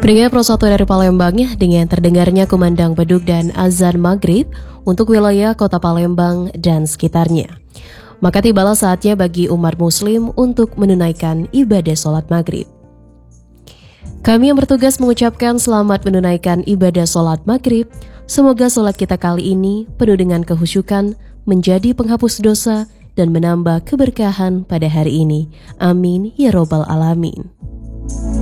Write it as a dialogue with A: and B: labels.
A: Pria Pro 1 dari Palembang dengan terdengarnya kumandang beduk dan azan maghrib untuk wilayah kota Palembang dan sekitarnya. Maka tibalah saatnya bagi umat muslim untuk menunaikan ibadah sholat maghrib. Kami yang bertugas mengucapkan selamat menunaikan ibadah sholat maghrib. Semoga sholat kita kali ini penuh dengan kehusyukan, menjadi penghapus dosa, dan menambah keberkahan pada hari ini. Amin ya robbal alamin.